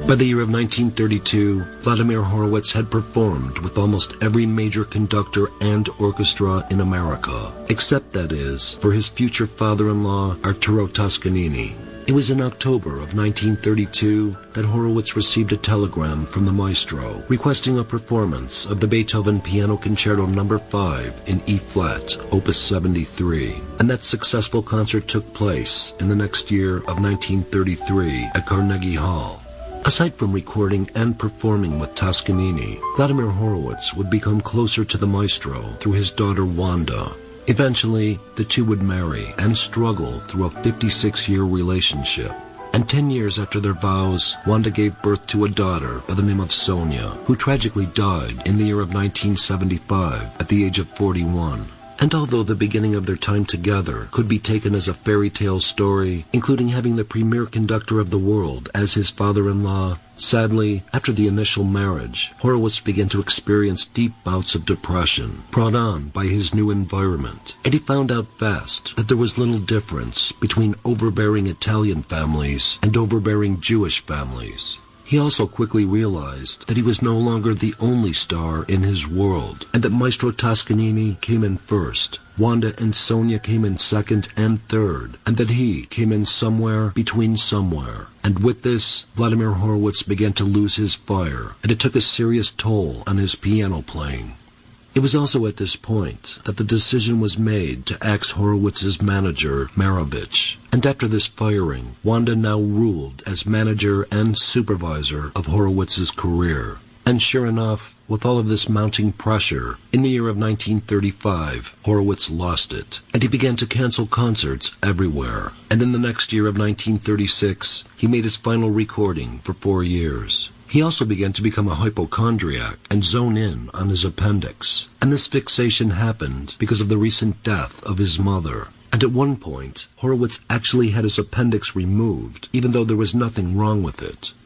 By the year of 1932, Vladimir Horowitz had performed with almost every major conductor and orchestra in America, except, that is, for his future father-in-law, Arturo Toscanini. It was in October of 1932 that Horowitz received a telegram from the maestro requesting a performance of the Beethoven Piano Concerto No. 5 in E-flat, Opus 73, and that successful concert took place in the next year of 1933 at Carnegie Hall. Aside from recording and performing with Toscanini, Vladimir Horowitz would become closer to the maestro through his daughter Wanda. Eventually, the two would marry and struggle through a 56-year relationship. And 10 years after their vows, Wanda gave birth to a daughter by the name of Sonia, who tragically died in the year of 1975 at the age of 41. And although the beginning of their time together could be taken as a fairy tale story, including having the premier conductor of the world as his father-in-law, sadly, after the initial marriage, Horowitz began to experience deep bouts of depression brought on by his new environment, and he found out fast that there was little difference between overbearing Italian families and overbearing Jewish families. He also quickly realized that he was no longer the only star in his world, and that Maestro Toscanini came in first, Wanda and Sonia came in second and third, and that he came in somewhere between somewhere. And with this, Vladimir Horowitz began to lose his fire, and it took a serious toll on his piano playing. It was also at this point that the decision was made to axe Horowitz's manager, Marovich. And after this firing, Wanda now ruled as manager and supervisor of Horowitz's career. And sure enough, with all of this mounting pressure, in the year of 1935, Horowitz lost it, and he began to cancel concerts everywhere. And in the next year of 1936, he made his final recording for 4 years. He also began to become a hypochondriac and zone in on his appendix. And this fixation happened because of the recent death of his mother. And at one point, Horowitz actually had his appendix removed, even though there was nothing wrong with it.